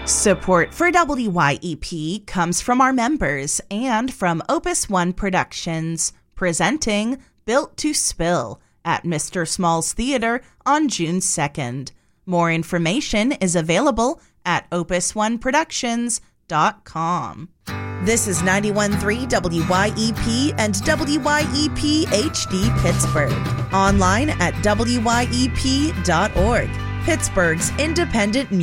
Support for WYEP comes from our members and from Opus One Productions, presenting Built to Spill at Mr. Small's Theater on June 2nd. More information is available at opusoneproductions.com. This is 91.3 WYEP and WYEP HD Pittsburgh. Online at WYEP.org. Pittsburgh's independent music.